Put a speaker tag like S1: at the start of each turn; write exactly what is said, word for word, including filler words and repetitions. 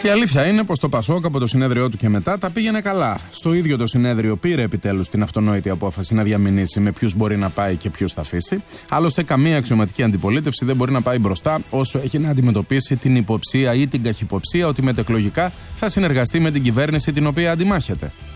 S1: Η αλήθεια είναι πως το Πασόκ από το συνέδριό του και μετά τα πήγαινε καλά. Στο ίδιο το συνέδριο πήρε επιτέλους την αυτονόητη απόφαση να διαμηνήσει με ποιους μπορεί να πάει και ποιους θα αφήσει. Άλλωστε, καμία αξιωματική αντιπολίτευση δεν μπορεί να πάει μπροστά όσο έχει να αντιμετωπίσει την υποψία ή την καχυποψία ότι μετεκλογικά θα συνεργαστεί με την κυβέρνηση την οποία αντιμάχεται.